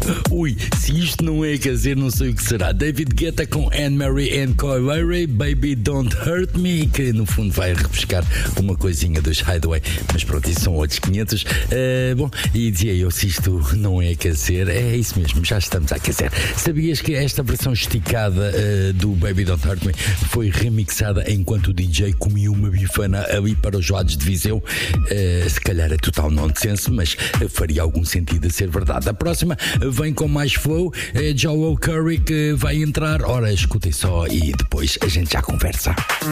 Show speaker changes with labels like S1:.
S1: Ui, se isto não é caseiro, não sei o que será. David Guetta com Anne-Marie and Coy, Baby Don't Hurt Me, que no fundo vai repescar uma coisinha dos Hideaway, mas pronto, isso são outros 500. Bom, e dizia eu, se isto não é caseiro, é isso mesmo, já estamos a aquecer. Sabias que esta versão esticada do Baby Don't Hurt Me foi remixada enquanto o DJ comia uma bifana ali para os lados de Viseu? Se calhar é total nonsense, mas faria algum sentido a ser verdade. A próxima vem com mais flow, é Joel Curry que vai entrar. Ora, escutem só e depois a gente já conversa.